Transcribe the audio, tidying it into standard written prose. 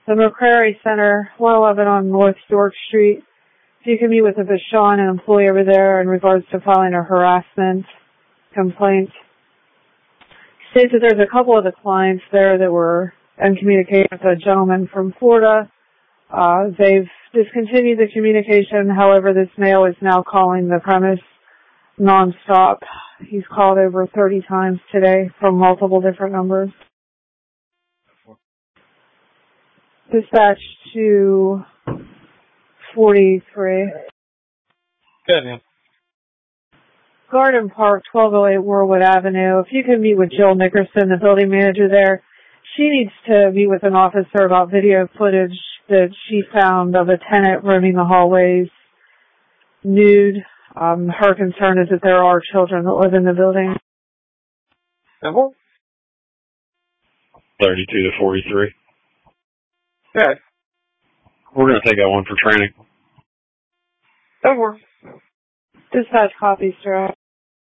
The McCrary Center, 111 on North York Street. If you can meet with a Vashon, an employee over there, in regards to filing a harassment complaint. States that there's a couple of the clients there that were in communication with a gentleman from Florida. They've discontinued the communication. However, this male is now calling the premise nonstop. He's called over 30 times today from multiple different numbers. Dispatch to 43. Good, man. Garden Park, 1208 Warwood Avenue. If you can meet with Jill Nickerson, the building manager there, she needs to meet with an officer about video footage that she found of a tenant roaming the hallways nude. Her concern is that there are children that live in the building. 32 to 43. Good. We're going to take that one for training. Dispatch copy, sir.